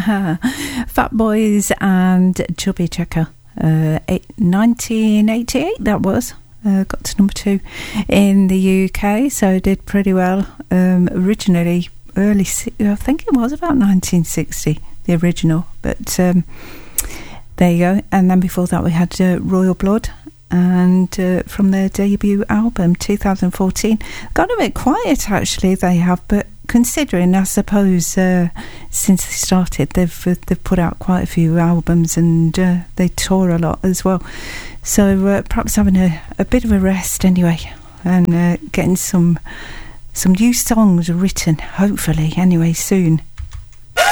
Fat Boys and Chubby Checker. 1988 that was. Got to number 2 in the UK, so did pretty well. Originally, I think it was about 1960, the original. But there you go. And then before that we had Royal Blood, and from their debut album 2014. Got a bit quiet actually, they have, but considering, I suppose, since they started, they've put out quite a few albums, and they tour a lot as well. So perhaps having a bit of a rest anyway, and getting some new songs written, hopefully, anyway, soon.